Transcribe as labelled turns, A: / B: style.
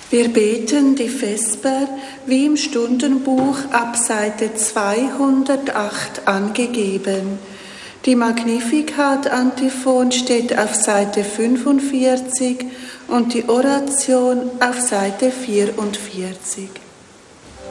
A: Wir beten die Vesper wie im Stundenbuch ab Seite 208 angegeben. Die Magnificat-Antiphon steht auf Seite 45 und die Oration auf Seite 44.